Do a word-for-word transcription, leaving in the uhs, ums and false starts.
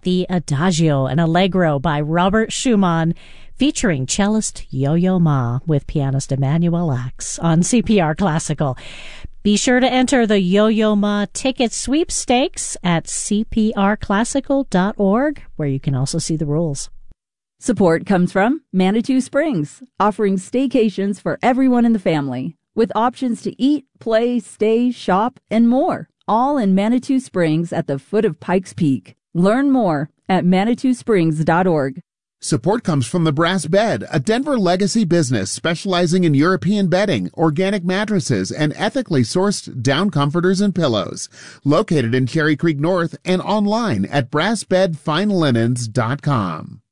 the Adagio and Allegro by Robert Schumann, featuring cellist Yo-Yo Ma with pianist Emanuel Ax on C P R Classical. Be sure to enter the Yo-Yo Ma ticket sweepstakes at c p r classical dot org, where you can also see the rules. Support comes from Manitou Springs, offering staycations for everyone in the family, with options to eat, play, stay, shop, and more, all in Manitou Springs at the foot of Pikes Peak. Learn more at manitou springs dot org. Support comes from the Brass Bed, a Denver legacy business specializing in European bedding, organic mattresses, and ethically sourced down comforters and pillows. Located in Cherry Creek North and online at brass bed fine linens dot com.